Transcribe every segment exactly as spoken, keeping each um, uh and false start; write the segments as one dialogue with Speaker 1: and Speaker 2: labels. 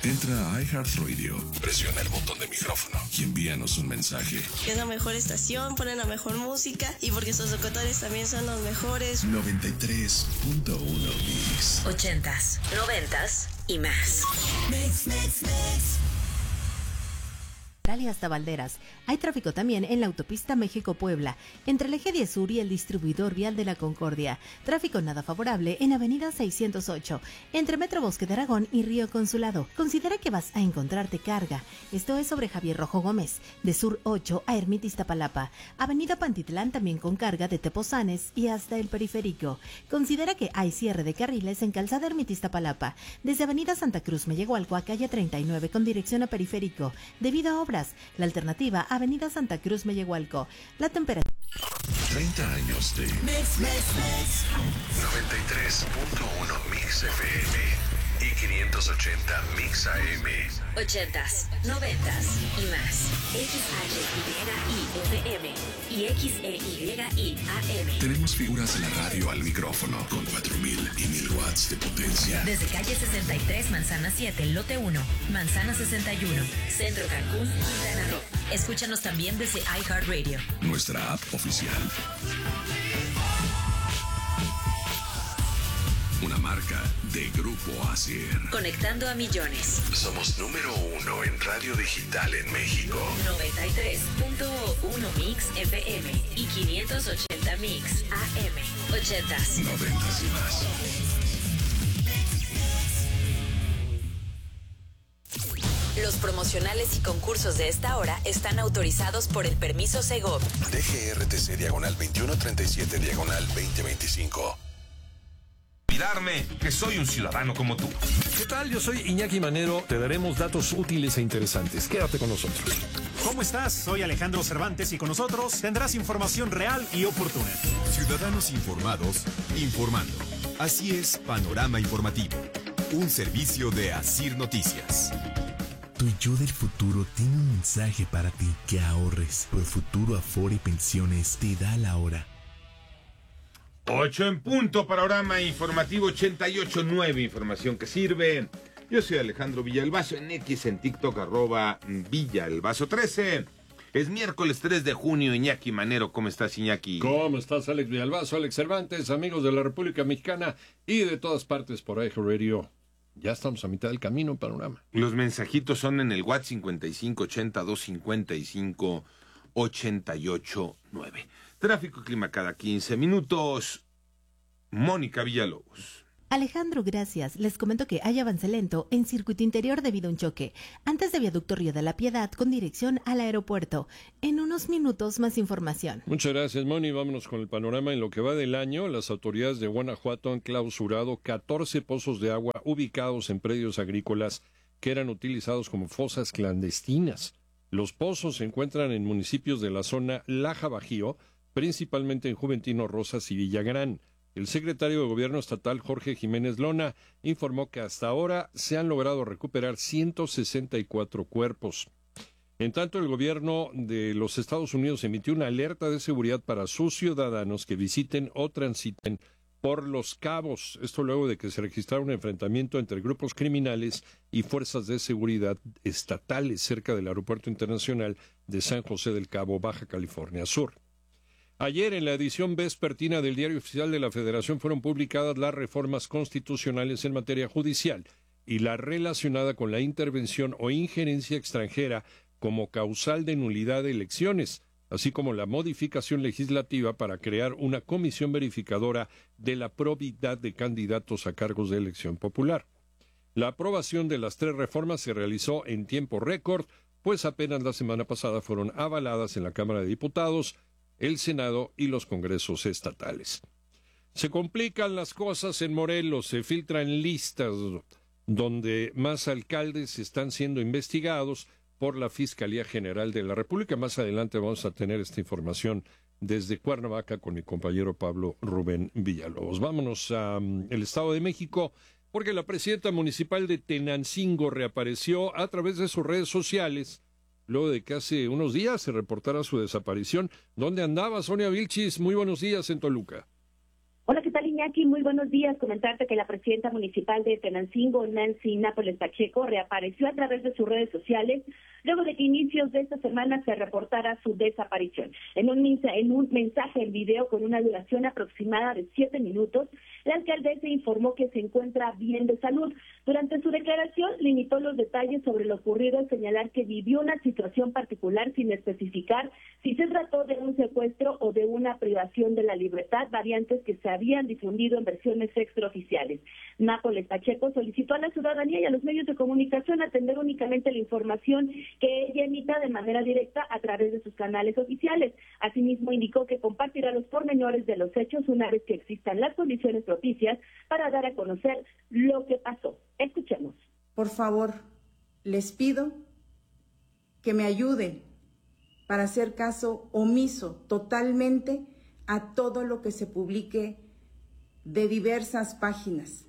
Speaker 1: Entra a iHeartRadio, presiona el botón de micrófono y envíanos un mensaje.
Speaker 2: Es la mejor estación, ponen la mejor música y porque sus locutores también son los mejores.
Speaker 1: noventa y tres punto uno Mix.
Speaker 3: Ochentas, noventas y más. Mix, mix, mix.
Speaker 4: Hasta Valderas. Hay tráfico también en la autopista México-Puebla, entre el eje diez Sur y el distribuidor vial de la Concordia. Tráfico nada favorable en avenida seiscientos ocho, entre Metro Bosque de Aragón y Río Consulado. Considera que vas a encontrarte carga. Esto es sobre Javier Rojo Gómez, de Sur ocho a Ermita Iztapalapa. Avenida Pantitlán también con carga de Tepozanes y hasta el Periférico. Considera que hay cierre de carriles en Calzada Ermita Iztapalapa, desde avenida Santa Cruz Mellehualco a calle treinta y nueve con dirección a Periférico, debido a obras. La alternativa, avenida Santa Cruz Mellehualco. La temperatura...
Speaker 1: treinta años de...
Speaker 3: Mix, mix, mix.
Speaker 1: noventa y tres punto uno Mix F M y quinientos ochenta Mix A M.
Speaker 3: Ochentas, noventas y más. X H Y I F M y X E Y I A M.
Speaker 1: Tenemos figuras de la radio al micrófono con cuatro mil y mil watts de potencia.
Speaker 3: Desde calle sesenta y tres, Manzana siete, lote uno, Manzana sesenta y uno, Centro Cancún, Quintana Roo. Escúchanos también desde iHeartRadio.
Speaker 1: Nuestra app oficial. Una marca de Grupo Asier.
Speaker 3: Conectando a millones.
Speaker 1: Somos número uno en radio digital en México.
Speaker 3: noventa y tres punto uno Mix F M y quinientos ochenta Mix A M. Ochentas.
Speaker 1: Noventas y más.
Speaker 3: Los promocionales y concursos de esta hora están autorizados por el permiso Segov.
Speaker 1: D G R T C diagonal veintiuno treinta y siete diagonal veinte veinticinco.
Speaker 5: Olvidarme que soy un ciudadano como tú.
Speaker 6: ¿Qué tal? Yo soy Iñaki Manero. Te daremos datos útiles e interesantes. Quédate con nosotros.
Speaker 7: ¿Cómo estás? Soy Alejandro Cervantes y con nosotros tendrás información real y oportuna.
Speaker 8: Ciudadanos informados, informando. Así es Panorama Informativo, un servicio de Asir Noticias.
Speaker 9: Tu yo del futuro tiene un mensaje para ti: que ahorres. Profuturo Afore Pensiones te da la hora.
Speaker 5: Ocho en punto, Panorama Informativo ochenta y ocho punto nueve, información que sirve. Yo soy Alejandro Villalbazo, en X, en TikTok, arroba Villalbazo trece. Es miércoles tres de junio, Iñaki Manero. ¿Cómo estás, Iñaki?
Speaker 6: ¿Cómo estás, Alex Villalbazo, Alex Cervantes, amigos de la República Mexicana y de todas partes por iHeartRadio? Ya estamos a mitad del camino en Panorama.
Speaker 5: Los mensajitos son en el WhatsApp cincuenta y cinco ochenta dos cincuenta y cinco ochenta y ocho nueve. Tráfico y clima cada quince minutos. Mónica Villalobos.
Speaker 4: Alejandro, gracias. Les comento que hay avance lento en circuito interior debido a un choque, antes de viaducto Río de la Piedad con dirección al aeropuerto. En unos minutos más información.
Speaker 6: Muchas gracias, Moni. Vámonos con el panorama. En lo que va del año, las autoridades de Guanajuato han clausurado catorce pozos de agua ubicados en predios agrícolas que eran utilizados como fosas clandestinas. Los pozos se encuentran en municipios de la zona Laja Bajío, principalmente en Juventino Rosas y Villagrán. El secretario de Gobierno Estatal, Jorge Jiménez Lona, informó que hasta ahora se han logrado recuperar ciento sesenta y cuatro cuerpos. En tanto, el gobierno de los Estados Unidos emitió una alerta de seguridad para sus ciudadanos que visiten o transiten por Los Cabos. Esto luego de que se registrara un enfrentamiento entre grupos criminales y fuerzas de seguridad estatales cerca del Aeropuerto Internacional de San José del Cabo, Baja California Sur. Ayer, en la edición vespertina del Diario Oficial de la Federación, fueron publicadas las reformas constitucionales en materia judicial y la relacionada con la intervención o injerencia extranjera como causal de nulidad de elecciones, así como la modificación legislativa para crear una comisión verificadora de la probidad de candidatos a cargos de elección popular. La aprobación de las tres reformas se realizó en tiempo récord, pues apenas la semana pasada fueron avaladas en la Cámara de Diputados, el Senado y los congresos estatales. Se complican las cosas en Morelos, se filtran listas donde más alcaldes están siendo investigados por la Fiscalía General de la República. Más adelante vamos a tener esta información desde Cuernavaca con mi compañero Pablo Rubén Villalobos. Vámonos al um, Estado de México, porque la presidenta municipal de Tenancingo reapareció a través de sus redes sociales luego de que hace unos días se reportara su desaparición. ¿Dónde andaba Sonia Vilchis? Muy buenos días en Toluca.
Speaker 10: Hola, ¿qué tal, Iñaki, muy buenos días. Comentarte que la presidenta municipal de Tenancingo, Nancy Nápoles Pacheco, reapareció a través de sus redes sociales luego de que inicios de esta semana se reportara su desaparición. En un, en un mensaje en video con una duración aproximada de siete minutos, la alcaldesa informó que se encuentra bien de salud. Durante su declaración limitó los detalles sobre lo ocurrido al señalar que vivió una situación particular sin especificar si se trató de un secuestro o de una privación de la libertad, variantes que se habían difundido en versiones extraoficiales. Nápoles Pacheco solicitó a la ciudadanía y a los medios de comunicación atender únicamente la información que ella emita de manera directa a través de sus canales oficiales. Asimismo, indicó que compartirá los pormenores de los hechos una vez que existan las condiciones propicias para dar a conocer lo que pasó. Escuchemos.
Speaker 11: Por favor, les pido que me ayuden para hacer caso omiso totalmente a todo lo que se publique de diversas páginas.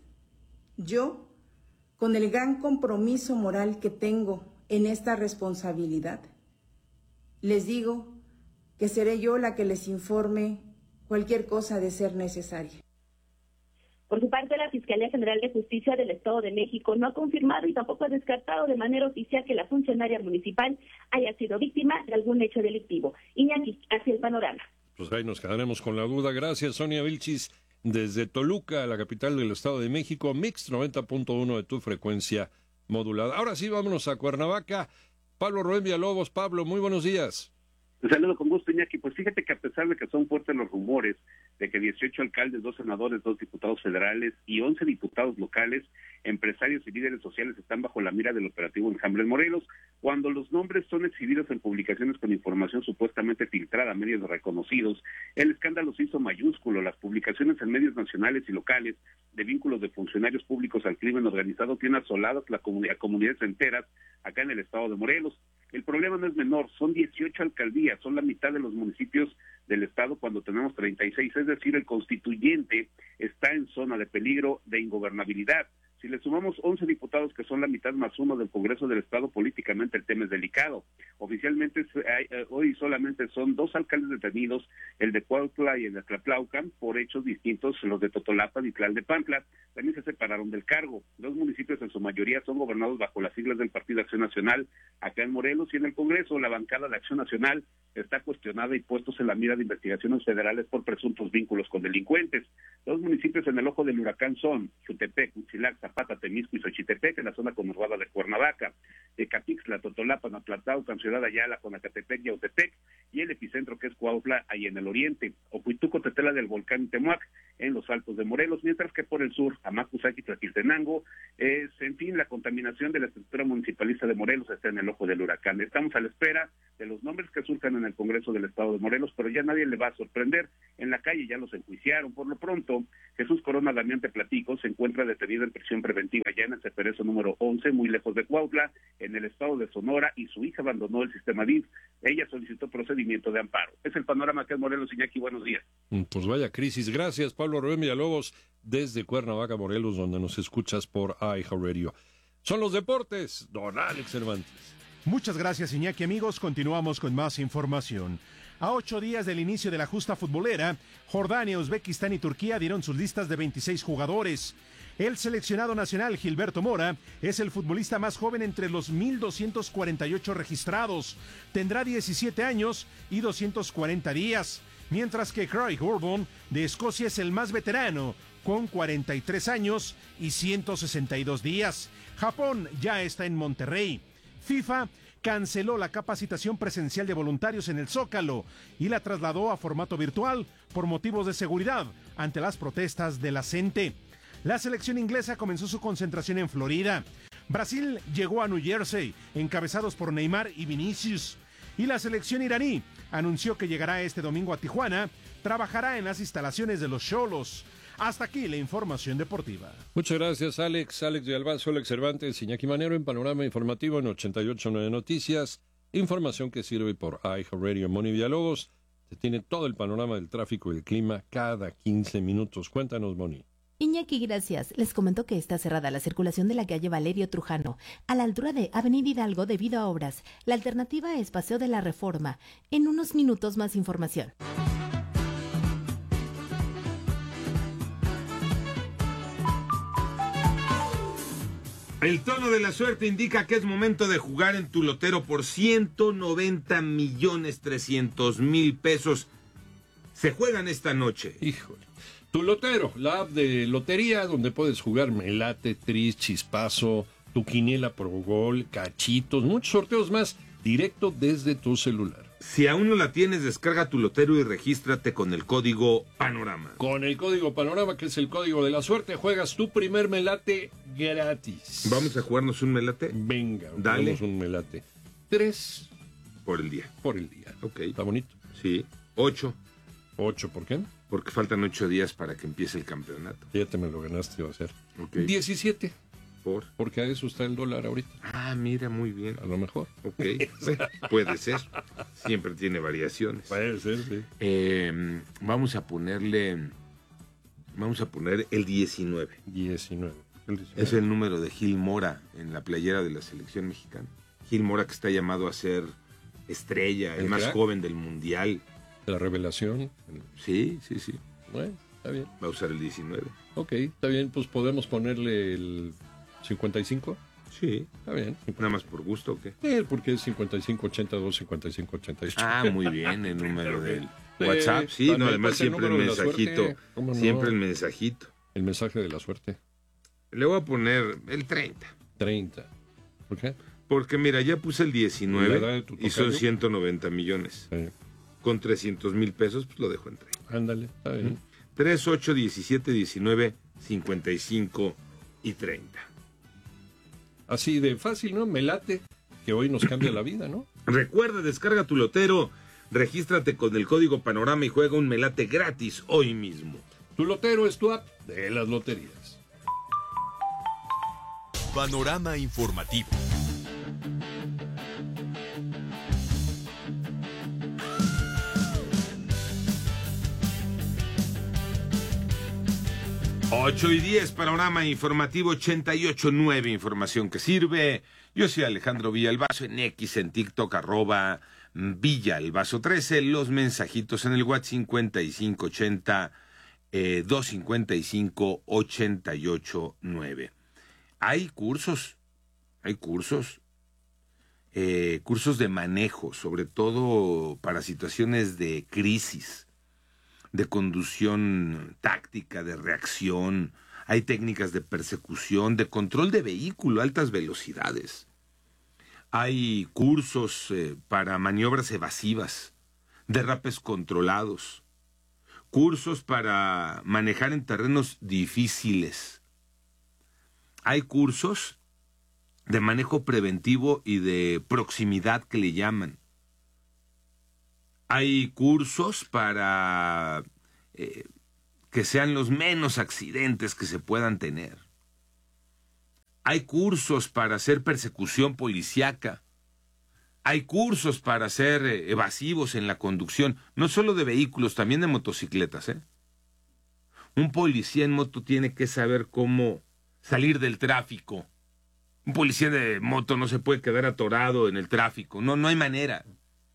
Speaker 11: Yo, con el gran compromiso moral que tengo en esta responsabilidad, les digo que seré yo la que les informe cualquier cosa de ser necesaria.
Speaker 10: Por su parte, la Fiscalía General de Justicia del Estado de México no ha confirmado y tampoco ha descartado de manera oficial que la funcionaria municipal haya sido víctima de algún hecho delictivo. Iñaki, así el panorama.
Speaker 6: Pues ahí nos quedaremos con la duda. Gracias, Sonia Vilchis, desde Toluca, la capital del Estado de México, Mix noventa punto uno de tu frecuencia modulada. Ahora sí, vámonos a Cuernavaca. Pablo Rubén Villalobos. Pablo, muy buenos días.
Speaker 12: Un saludo con gusto, Iñaki. Pues fíjate que a pesar de que son fuertes los rumores de que dieciocho alcaldes, dos senadores, dos diputados federales y once diputados locales, empresarios y líderes sociales están bajo la mira del operativo Enjambre en Morelos, cuando los nombres son exhibidos en publicaciones con información supuestamente filtrada a medios reconocidos, el escándalo se hizo mayúsculo. Las publicaciones en medios nacionales y locales de vínculos de funcionarios públicos al crimen organizado tienen asoladas la comunidad, comunidades enteras acá en el estado de Morelos. El problema no es menor, son dieciocho alcaldías, son la mitad de los municipios del estado cuando tenemos treinta y seis, es decir, el constituyente está en zona de peligro de ingobernabilidad. Si le sumamos once diputados, que son la mitad más uno del Congreso del Estado, políticamente el tema es delicado. Oficialmente hay, eh, hoy solamente son dos alcaldes detenidos, el de Cuautla y el de Tlatlaucan, por hechos distintos, los de Totolapan y Tlalnepantla. También se separaron del cargo. Los municipios en su mayoría son gobernados bajo las siglas del Partido Acción Nacional, acá en Morelos, y en el Congreso la bancada de Acción Nacional está cuestionada y puestos en la mira de investigaciones federales por presuntos vínculos con delincuentes. Los municipios en el ojo del huracán son Jutepec, Huitzilac, Zapata, Temisco y Xochitepec, en la zona conurbada de Cuernavaca, de Catixtla, Totolapan, Atlatlaucan, Ciudad Ayala, Conacatepec y Autepec, y el epicentro que es Cuautla, ahí en el oriente, Ocuituco, Tetela del volcán Temuac, en los altos de Morelos, mientras que por el sur, Amacuzac, Tlaquiltenango, es, en fin, la contaminación de la estructura municipalista de Morelos está en el ojo del huracán. Estamos a la espera de los nombres que surjan en el Congreso del Estado de Morelos, pero ya nadie le va a sorprender. En la calle ya los enjuiciaron. Por lo pronto, Jesús Corona Damián Te Platico se encuentra detenido en prisión preventiva ya en el Ceferezo número once, muy lejos de Cuautla, en el estado de Sonora, y su hija abandonó el sistema D I F. Ella solicitó procedimiento de amparo. Es el panorama que es Morelos. Iñaki, buenos días.
Speaker 6: Pues vaya crisis. Gracias, Pablo Rubén Villalobos, desde Cuernavaca, Morelos, donde nos escuchas por iHeartRadio. Son los deportes, don Alex Cervantes.
Speaker 7: Muchas gracias, Iñaki. Amigos, continuamos con más información. A ocho días del inicio de la justa futbolera, Jordania, Uzbekistán y Turquía dieron sus listas de veintiséis jugadores. El seleccionado nacional Gilberto Mora es el futbolista más joven entre los mil doscientos cuarenta y ocho registrados. Tendrá diecisiete años y doscientos cuarenta días, mientras que Craig Horton de Escocia es el más veterano, con cuarenta y tres años y ciento sesenta y dos días. Japón ya está en Monterrey. FIFA canceló la capacitación presencial de voluntarios en el Zócalo y la trasladó a formato virtual por motivos de seguridad ante las protestas de la gente. La selección inglesa comenzó su concentración en Florida. Brasil llegó a New Jersey, encabezados por Neymar y Vinicius. Y la selección iraní anunció que llegará este domingo a Tijuana, trabajará en las instalaciones de los Xolos. Hasta aquí la información deportiva.
Speaker 6: Muchas gracias, Alex. Alex de Albazo, Alex Cervantes, Iñaki Manero en Panorama Informativo en ochenta y ocho punto nueve Noticias. Información que sirve por iHeartRadio. Moni Villalobos se tiene todo el panorama del tráfico y el clima cada quince minutos. Cuéntanos, Moni.
Speaker 4: Iñaki, gracias. Les comento que está cerrada la circulación de la calle Valerio Trujano, a la altura de Avenida Hidalgo debido a obras. La alternativa es Paseo de la Reforma. En unos minutos más información.
Speaker 5: El tono de la suerte indica que es momento de jugar en tu lotero por ciento noventa millones trescientos mil pesos. Se juegan esta noche.
Speaker 6: Híjole. Tu lotero, la app de lotería donde puedes jugar Melate, Tris, Chispazo, tu quiniela Pro Gol, cachitos, muchos sorteos más, directo desde tu celular.
Speaker 5: Si aún no la tienes, descarga tu lotero y regístrate con el código Panorama.
Speaker 6: Con el código Panorama, que es el código de la suerte, juegas tu primer Melate gratis.
Speaker 5: ¿Vamos a jugarnos un Melate?
Speaker 6: Venga,
Speaker 5: dale.
Speaker 6: Jugamos un Melate. Tres.
Speaker 5: Por el día.
Speaker 6: Por el día.
Speaker 5: Ok.
Speaker 6: ¿Está bonito?
Speaker 5: Sí. Ocho.
Speaker 6: ¿Ocho por qué?
Speaker 5: Porque faltan ocho días para que empiece el campeonato.
Speaker 6: Ya te me lo ganaste, va a ser.
Speaker 5: Okay.
Speaker 6: Diecisiete.
Speaker 5: ¿Por?
Speaker 6: Porque a eso está el dólar ahorita.
Speaker 5: Ah, mira, muy bien.
Speaker 6: A lo mejor.
Speaker 5: Ok. Bueno, puede ser. Siempre tiene variaciones.
Speaker 6: Puede ser, sí.
Speaker 5: Eh, vamos a ponerle... Vamos a poner el diecinueve.
Speaker 6: diecinueve. El diecinueve.
Speaker 5: Es el número de Gil Mora en la playera de la selección mexicana. Gil Mora, que está llamado a ser estrella, el, el más crack. Joven del mundial.
Speaker 6: La revelación.
Speaker 5: Sí, sí, sí.
Speaker 6: Bueno, está bien.
Speaker 5: Va a usar el diecinueve.
Speaker 6: Ok, está bien. Pues podemos ponerle el cincuenta y cinco.
Speaker 5: Sí.
Speaker 6: Está bien.
Speaker 5: ¿Nada más por gusto o qué?
Speaker 6: Sí, porque es cincuenta y cinco ochenta y dos, cincuenta y cinco ochenta y ocho.
Speaker 5: Ah, muy bien, el número del WhatsApp. Sí, no, además siempre el mensajito. No? Siempre el mensajito.
Speaker 6: El mensaje de la suerte.
Speaker 5: Le voy a poner el treinta.
Speaker 6: treinta. ¿Por qué?
Speaker 5: Porque mira, ya puse el diecinueve y son ciento noventa millones. Sí. Con trescientos mil pesos, pues lo dejo en treinta.
Speaker 6: Ándale, está bien.
Speaker 5: tres, ocho, diecisiete, diecinueve, cincuenta y cinco y treinta.
Speaker 6: Así de fácil, ¿no? Me late, que hoy nos cambia la vida, ¿no?
Speaker 5: Recuerda, descarga tu lotero, regístrate con el código Panorama y juega un melate gratis hoy mismo.
Speaker 6: Tu lotero es tu app de las loterías.
Speaker 8: Panorama informativo.
Speaker 5: ocho y diez, Panorama Informativo ochenta y ocho punto nueve, información que sirve. Yo soy Alejandro Villalbazo, en X, en TikTok, arroba Villalbazo trece, los mensajitos en el WhatsApp cincuenta y cinco ochenta, eh, doscientos cincuenta y cinco, ochenta y ocho nueve. Hay cursos, hay cursos, eh, cursos de manejo, sobre todo para situaciones de crisis, de conducción táctica, de reacción. Hay técnicas de persecución, de control de vehículo a altas velocidades. Hay cursos eh, para maniobras evasivas, derrapes controlados, cursos para manejar en terrenos difíciles. Hay cursos de manejo preventivo y de proximidad que le llaman. Hay cursos para eh, que sean los menos accidentes que se puedan tener. Hay cursos para hacer persecución policíaca. Hay cursos para ser eh, evasivos en la conducción, no solo de vehículos, también de motocicletas, ¿eh? Un policía en moto tiene que saber cómo salir del tráfico. Un policía de moto no se puede quedar atorado en el tráfico. No, no hay manera.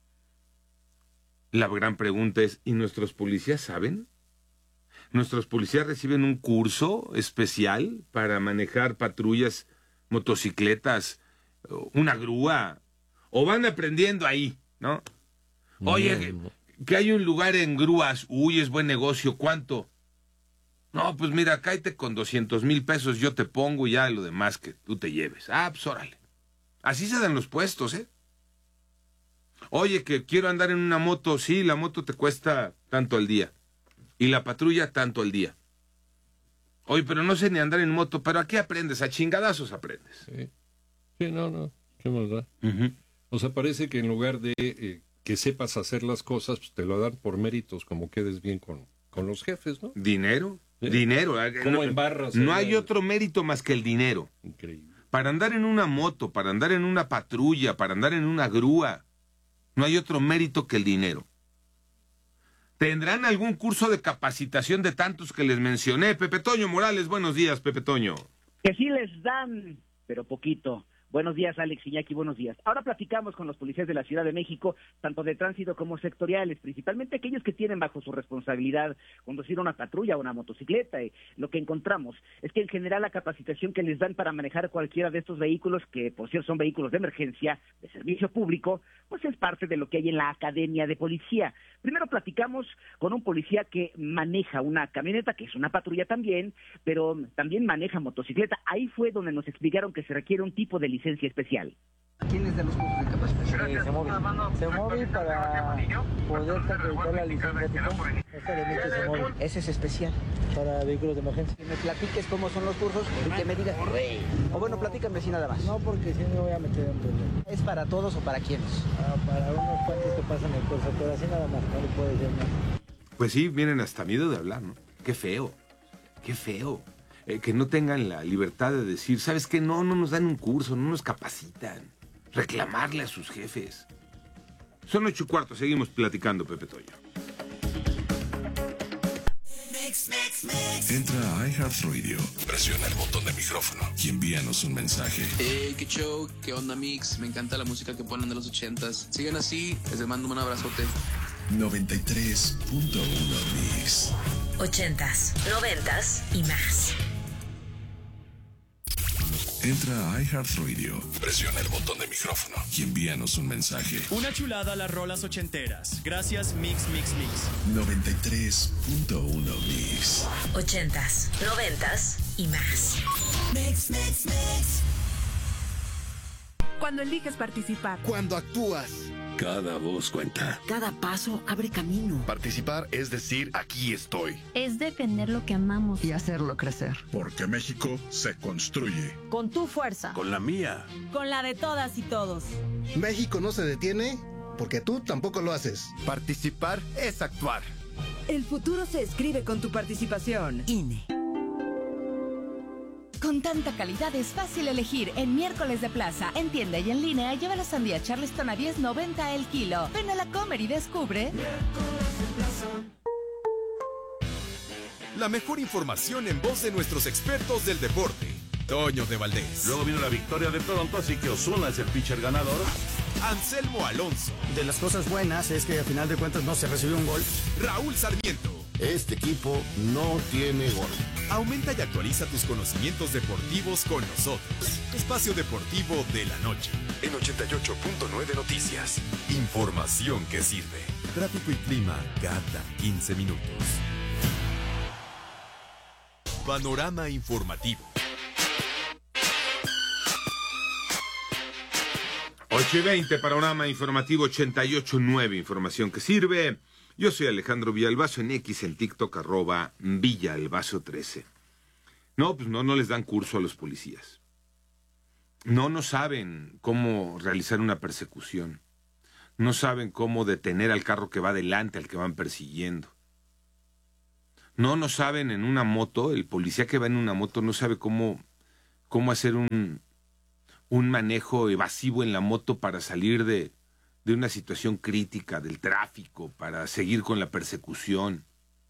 Speaker 5: La gran pregunta es, ¿y nuestros policías saben? ¿Nuestros policías reciben un curso especial para manejar patrullas, motocicletas, una grúa? ¿O van aprendiendo ahí, no? Oye, no, no. que hay un lugar en grúas, uy, es buen negocio, ¿cuánto? No, pues mira, cállate con doscientos mil pesos, yo te pongo y ya lo demás que tú te lleves. Ah, pues órale. Así se dan los puestos, ¿eh? Oye, que quiero andar en una moto, sí, la moto te cuesta tanto al día. Y la patrulla tanto al día. Oye, pero no sé ni andar en moto, pero ¿a qué aprendes? A chingadazos aprendes.
Speaker 6: Sí, sí no, no, qué maldad. Uh-huh. O sea, parece que en lugar de eh, que sepas hacer las cosas, pues te lo dan por méritos, como quedes bien con, con los jefes, ¿no?
Speaker 5: Dinero, ¿sí? Dinero.
Speaker 6: ¿Cómo
Speaker 5: no,
Speaker 6: embarras?
Speaker 5: No hay otro mérito más que el dinero.
Speaker 6: Increíble.
Speaker 5: Para andar en una moto, para andar en una patrulla, para andar en una grúa, no hay otro mérito que el dinero. ¿Tendrán algún curso de capacitación de tantos que les mencioné? Pepe Toño Morales, buenos días, Pepe Toño.
Speaker 13: Que sí les dan, pero poquito. Buenos días, Alex Iñaki, buenos días. Ahora platicamos con los policías de la Ciudad de México, tanto de tránsito como sectoriales, principalmente aquellos que tienen bajo su responsabilidad conducir una patrulla o una motocicleta. Y lo que encontramos es que en general la capacitación que les dan para manejar cualquiera de estos vehículos, que por cierto son vehículos de emergencia, de servicio público, pues es parte de lo que hay en la Academia de Policía. Primero platicamos con un policía que maneja una camioneta, que es una patrulla también, pero también maneja motocicleta. Ahí fue donde nos explicaron que se requiere un tipo de licencia especial.
Speaker 14: ¿Quién es de los cursos de capacitación? Eh, se móvil. Se móvil para poder acreditar la licencia tipo. Esta de Mickey se móvil. Ese es especial para vehículos de emergencia. Que me platiques cómo son los cursos y que me digas. O bueno, platícame así nada más. No, porque si me voy a meter en problema. ¿Es para todos o para quiénes? Ah, para unos cuantos que pasan el curso, pero así nada más, no le puede decir nada.
Speaker 5: Pues sí, miren, hasta miedo de hablar, ¿no? Qué feo, qué feo. Eh, que no tengan la libertad de decir, ¿sabes qué? No, no nos dan un curso, no nos capacitan. Reclamarle a sus jefes. Son ocho y cuarto, seguimos platicando, Pepe Toño.
Speaker 8: Entra a iHeartRadio, presiona el botón de micrófono y envíanos un mensaje.
Speaker 15: Hey, qué show, qué onda, Mix. Me encanta la música que ponen de los ochentas. Sigan así, les mando un abrazote.
Speaker 8: noventa y tres punto uno Mix.
Speaker 3: Ochentas, noventas y más.
Speaker 8: Entra a iHeartRadio, presiona el botón de micrófono y envíanos un mensaje.
Speaker 16: Una chulada a las rolas ochenteras. Gracias, Mix, Mix, Mix.
Speaker 8: noventa y tres punto uno Mix.
Speaker 3: Ochentas, noventas y más.
Speaker 17: Mix, Mix, Mix.
Speaker 18: Cuando eliges participar.
Speaker 19: Cuando actúas.
Speaker 8: Cada voz cuenta.
Speaker 18: Cada paso abre camino.
Speaker 19: Participar es decir, aquí estoy.
Speaker 20: Es defender lo que amamos
Speaker 18: y hacerlo crecer.
Speaker 19: Porque México se construye.
Speaker 18: Con tu fuerza.
Speaker 19: Con la mía.
Speaker 18: Con la de todas y todos.
Speaker 21: México no se detiene porque tú tampoco lo haces.
Speaker 19: Participar es actuar.
Speaker 18: El futuro se escribe con tu participación. I N E. Con tanta calidad es fácil elegir. En Miércoles de Plaza, en tienda y en línea, lleva la sandía Charleston a diez noventa el kilo. Ven a la Comer y descubre.
Speaker 8: La mejor información en voz de nuestros expertos del deporte. Toño de Valdés.
Speaker 22: Luego vino la victoria de Toronto, así que Ozuna es el pitcher ganador.
Speaker 8: Anselmo Alonso.
Speaker 21: De las cosas buenas es que al final de cuentas no se recibió un gol.
Speaker 8: Raúl Sarmiento.
Speaker 22: Este equipo no tiene gol.
Speaker 8: Aumenta y actualiza tus conocimientos deportivos con nosotros. Espacio Deportivo de la Noche. En ochenta y ocho punto nueve Noticias. Información que sirve. Tráfico y clima cada quince minutos. Panorama informativo.
Speaker 5: ocho y veinte, Panorama Informativo ochenta y ocho punto nueve, información que sirve. Yo soy Alejandro Villalbazo, en X, en TikTok, arroba Villalbazo trece. No, pues no, no les dan curso a los policías. No, no saben cómo realizar una persecución. No saben cómo detener al carro que va delante, al que van persiguiendo. No, no saben en una moto, el policía que va en una moto no sabe cómo, cómo hacer un, un manejo evasivo en la moto para salir de... de una situación crítica del tráfico, para seguir con la persecución.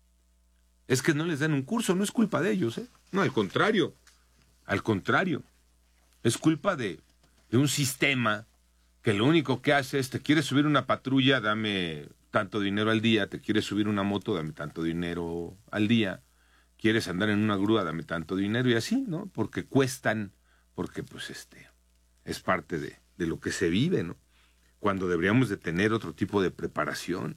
Speaker 5: Es que no les dan un curso, no es culpa de ellos, ¿eh? No, al contrario, al contrario. Es culpa de, de un sistema que lo único que hace es, te quieres subir una patrulla, dame tanto dinero al día, te quieres subir una moto, dame tanto dinero al día, quieres andar en una grúa, dame tanto dinero, y así, ¿no? Porque cuestan, porque pues este, es parte de, de lo que se vive, ¿no? Cuando deberíamos de tener otro tipo de preparación.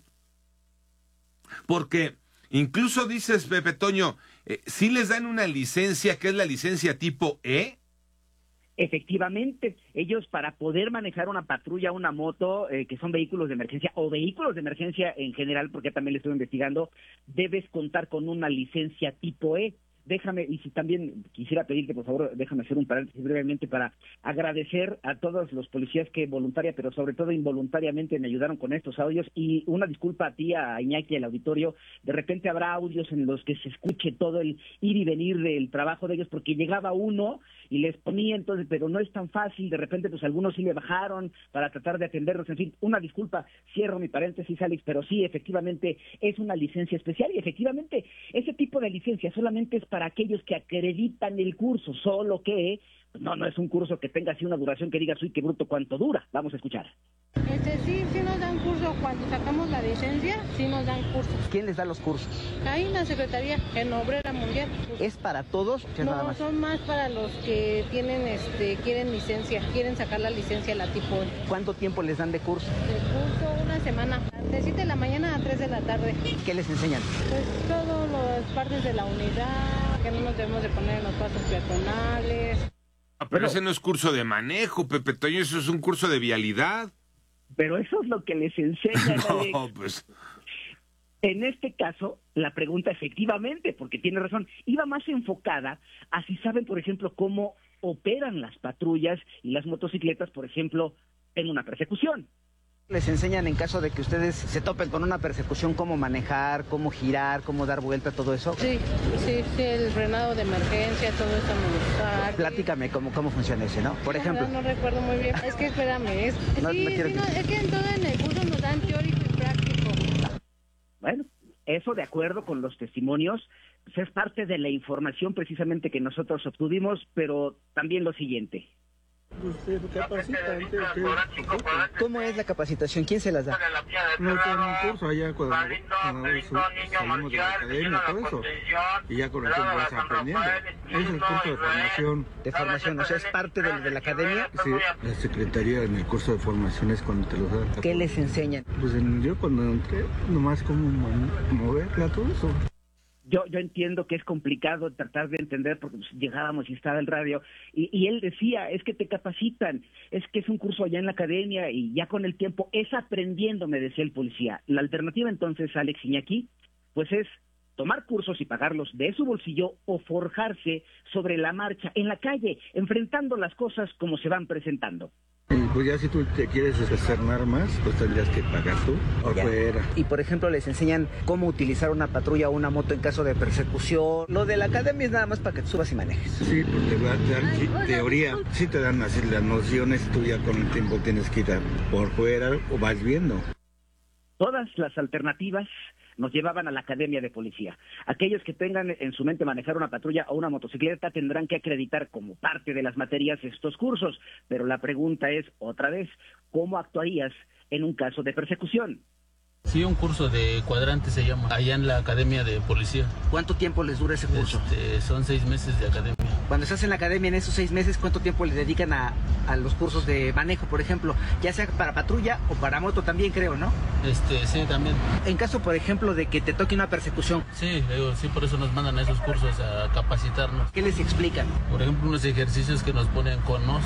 Speaker 5: Porque incluso dices, Pepe Toño, eh, ¿sí les dan una licencia que es la licencia tipo E?
Speaker 13: Efectivamente, ellos para poder manejar una patrulla, una moto, eh, que son vehículos de emergencia o vehículos de emergencia en general, porque también le estoy investigando, debes contar con una licencia tipo E. Déjame, y si también quisiera pedirte, por favor, déjame hacer un paréntesis brevemente para agradecer a todos los policías que voluntaria, pero sobre todo involuntariamente me ayudaron con estos audios, y una disculpa a ti, a Iñaki, al auditorio. De repente habrá audios en los que se escuche todo el ir y venir del trabajo de ellos, porque llegaba uno y les ponía, entonces, pero no es tan fácil, de repente pues algunos sí le bajaron para tratar de atenderlos, en fin, una disculpa, cierro mi paréntesis, Alex, pero sí, efectivamente, es una licencia especial, y efectivamente, ese tipo de licencia solamente es para aquellos que acreditan el curso, solo que no, no es un curso que tenga así una duración que digas, uy, qué bruto, cuánto dura. Vamos a escuchar.
Speaker 1: Este, sí, sí nos dan curso cuando sacamos la licencia, sí nos dan cursos.
Speaker 14: ¿Quién les da los cursos?
Speaker 1: Ahí en la Secretaría, en Obrera Mundial.
Speaker 14: ¿Es para todos?
Speaker 1: No,
Speaker 14: nada más?
Speaker 1: son más para los que tienen, este, quieren licencia, quieren sacar la licencia, la tipo.
Speaker 14: ¿Cuánto tiempo les dan de curso?
Speaker 1: De curso una semana, de siete de la mañana a tres de la tarde.
Speaker 14: ¿Qué les enseñan?
Speaker 1: Pues todas las partes de la unidad, que no nos debemos de poner en los pasos peatonales.
Speaker 5: Ah, pero ese no es curso de manejo, Pepe Toño, eso es un curso de vialidad.
Speaker 13: Pero eso es lo que les enseñan.
Speaker 5: No, pues...
Speaker 13: En este caso, la pregunta efectivamente, porque tiene razón, iba más enfocada a si saben, por ejemplo, cómo operan las patrullas y las motocicletas, por ejemplo, en una persecución.
Speaker 14: Les enseñan en caso de que ustedes se topen con una persecución cómo manejar, cómo girar, cómo dar vuelta, todo eso.
Speaker 1: Sí, sí, sí, el frenado de emergencia, todo eso me gusta.
Speaker 14: Platícame cómo, cómo funciona ese, ¿no? Por ejemplo.
Speaker 1: No, no recuerdo muy bien. Es que espérame, es,
Speaker 14: no,
Speaker 1: sí,
Speaker 14: no quiero
Speaker 1: sí,
Speaker 14: que...
Speaker 1: no, es que en todo en el curso nos dan teórico y práctico.
Speaker 13: Bueno, eso de acuerdo con los testimonios, pues es parte de la información precisamente que nosotros obtuvimos, pero también lo siguiente.
Speaker 14: ¿Cómo es la capacitación? ¿Quién se las da?
Speaker 2: No, tengo un curso allá cuando, cuando salimos de la academia, todo eso. Y ya con el tiempo vas aprendiendo. Es el curso de formación.
Speaker 14: ¿De formación? O sea, ¿es parte de, de la academia?
Speaker 2: Sí, la secretaría en el curso de formación es cuando te los dan.
Speaker 14: ¿Qué les enseñan?
Speaker 2: Pues en, yo cuando entré, nomás cómo moverla, todo eso.
Speaker 13: Yo, yo entiendo que es complicado tratar de entender porque pues, llegábamos y estaba el radio y, y él decía, es que te capacitan, es que es un curso allá en la academia y ya con el tiempo es aprendiendo, me decía el policía. La alternativa entonces, Alex Iñaki, pues es tomar cursos y pagarlos de su bolsillo o forjarse sobre la marcha en la calle, enfrentando las cosas como se van presentando.
Speaker 2: Y pues ya si tú te quieres externar más, pues tendrías que pagar tú por fuera.
Speaker 14: Y por ejemplo les enseñan cómo utilizar una patrulla o una moto en caso de persecución. Lo de la academia es nada más para que te subas y manejes.
Speaker 2: Sí, porque te dan sí, teoría, sí te dan así las nociones, tú ya con el tiempo tienes que ir por fuera o vas viendo.
Speaker 13: Todas las alternativas nos llevaban a la academia de policía. Aquellos que tengan en su mente manejar una patrulla o una motocicleta tendrán que acreditar como parte de las materias estos cursos, pero la pregunta es, otra vez, ¿cómo actuarías en un caso de persecución?
Speaker 23: Sí, un curso de cuadrante se llama, allá en la academia de policía.
Speaker 14: ¿Cuánto tiempo les dura ese curso?
Speaker 23: Este, son seis meses de academia.
Speaker 14: Cuando estás en la academia en esos seis meses, ¿cuánto tiempo le dedican a, a los cursos de manejo, por ejemplo? Ya sea para patrulla o para moto también, creo, ¿no?
Speaker 23: Este, sí, también.
Speaker 14: En caso, por ejemplo, de que te toque una persecución.
Speaker 23: Sí, digo, sí, por eso nos mandan a esos cursos a capacitarnos.
Speaker 14: ¿Qué les explican?
Speaker 23: Por ejemplo, unos ejercicios que nos ponen con nos.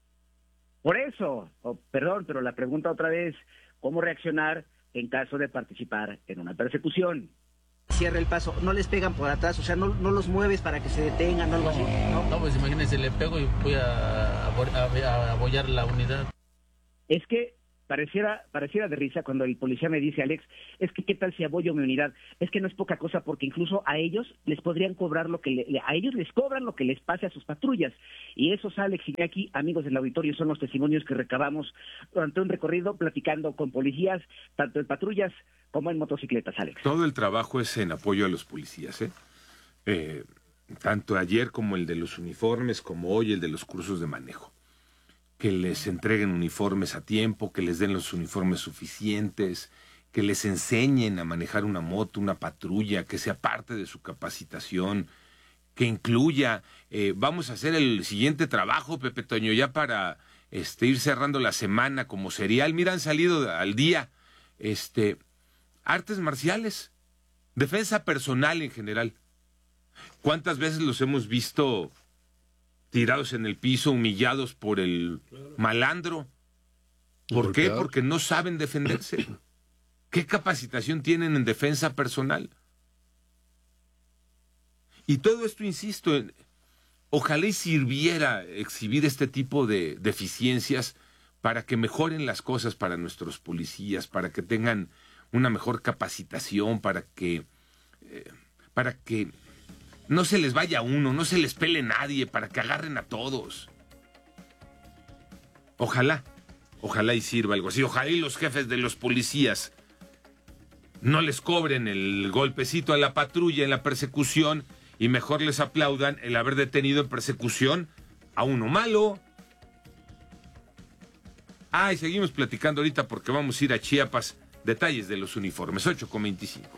Speaker 13: Por eso, oh, perdón, pero la pregunta otra vez, ¿cómo reaccionar en caso de participar en una persecución?
Speaker 14: Cierra el paso, no les pegan por atrás, o sea, no, no los mueves para que se detengan o algo así.
Speaker 23: No, no pues imagínense, le pego y voy a, a, a, a abollar la unidad.
Speaker 13: Es que pareciera pareciera de risa cuando el policía me dice, Alex, es que qué tal si abollo mi unidad. Es que no es poca cosa porque incluso a ellos les podrían cobrar lo que le, a ellos les cobran lo que les pase a sus patrullas. Y esos, Alex y aquí, amigos del auditorio, son los testimonios que recabamos durante un recorrido platicando con policías, tanto en patrullas como en motocicletas, Alex.
Speaker 5: Todo el trabajo es en apoyo a los policías, ¿eh? Eh, tanto ayer como el de los uniformes, como hoy el de los cursos de manejo. Que les entreguen uniformes a tiempo, que les den los uniformes suficientes, que les enseñen a manejar una moto, una patrulla, que sea parte de su capacitación, que incluya, eh, vamos a hacer el siguiente trabajo, Pepe Toño, ya para este, ir cerrando la semana como serial. Mira, han salido al día este, artes marciales, defensa personal en general. ¿Cuántas veces los hemos visto tirados en el piso, humillados por el malandro? ¿Por qué? Porque no saben defenderse. ¿Qué capacitación tienen en defensa personal? Y todo esto, insisto, en, ojalá y sirviera exhibir este tipo de deficiencias para que mejoren las cosas para nuestros policías, para que tengan una mejor capacitación, para que, eh, para que no se les vaya uno, no se les pele nadie, para que agarren a todos. Ojalá, ojalá y sirva algo así. Ojalá y los jefes de los policías no les cobren el golpecito a la patrulla en la persecución y mejor les aplaudan el haber detenido en persecución a uno malo. Ah, y seguimos platicando ahorita porque vamos a ir a Chiapas. Detalles de los uniformes, ocho con veinticinco.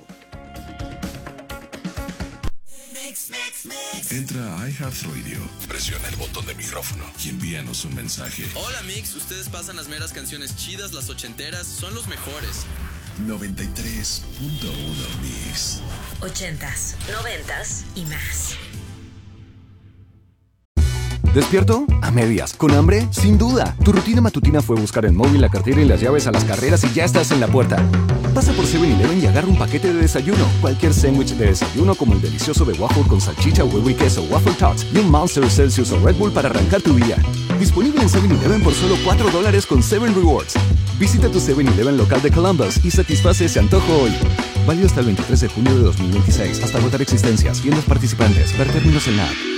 Speaker 8: Entra a iHeartRadio, presiona el botón de micrófono y envíanos un mensaje.
Speaker 9: Hola Mix, ustedes pasan las meras canciones chidas, las ochenteras, son los mejores.
Speaker 8: noventa y tres punto uno Mix.
Speaker 3: Ochentas, noventas y más.
Speaker 10: ¿Despierto? A medias. ¿Con hambre? Sin duda. Tu rutina matutina fue buscar el móvil, la cartera y las llaves a las carreras y ya estás en la puerta. Pasa por seven eleven y agarra un paquete de desayuno. Cualquier sándwich de desayuno como el delicioso de waffle con salchicha, huevo y queso, Waffle Tots y un Monster, Celsius o Red Bull para arrancar tu día. Disponible en seven eleven por solo cuatro dólares con seven Rewards. Visita tu seven eleven local de Columbus y satisface ese antojo hoy. Válido hasta el veintitrés de junio de dos mil veintiséis. Hasta agotar existencias. Tiendas participantes. Ver términos en la app.